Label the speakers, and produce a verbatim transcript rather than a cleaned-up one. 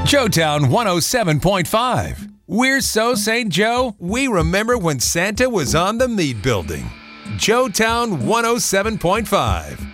Speaker 1: Joetown one oh seven point five. We're so Saint Joe, we remember when Santa was on the Mead Building. Joetown one oh seven point five.